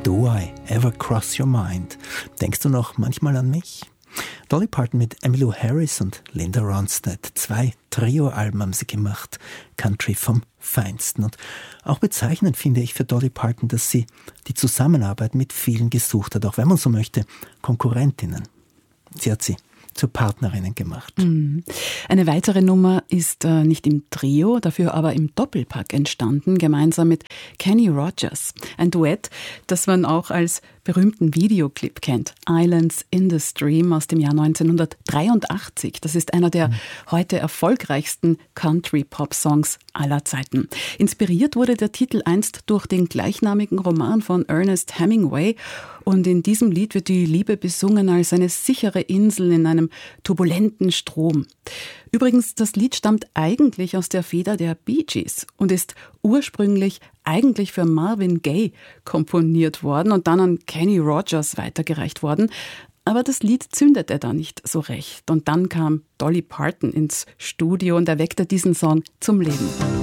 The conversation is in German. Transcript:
Do I ever cross your mind? Denkst du noch manchmal an mich? Dolly Parton mit Emmylou Harris und Linda Ronstadt. 2 Trio-Alben haben sie gemacht. Country vom Feinsten. Und auch bezeichnend finde ich für Dolly Parton, dass sie die Zusammenarbeit mit vielen gesucht hat, auch wenn man so möchte, Konkurrentinnen. Sie hat sie zu Partnerinnen gemacht. Eine weitere Nummer ist nicht im Trio, dafür aber im Doppelpack entstanden, gemeinsam mit Kenny Rogers. Ein Duett, das man auch als berühmten Videoclip kennt. Islands in the Stream aus dem Jahr 1983. Das ist einer der heute erfolgreichsten Country-Pop-Songs aller Zeiten. Inspiriert wurde der Titel einst durch den gleichnamigen Roman von Ernest Hemingway. Und in diesem Lied wird die Liebe besungen als eine sichere Insel in einem turbulenten Strom. Übrigens, das Lied stammt eigentlich aus der Feder der Bee Gees und ist ursprünglich eigentlich für Marvin Gaye komponiert worden und dann an Kenny Rogers weitergereicht worden. Aber das Lied zündete da nicht so recht. Und dann kam Dolly Parton ins Studio und erweckte diesen Song zum Leben.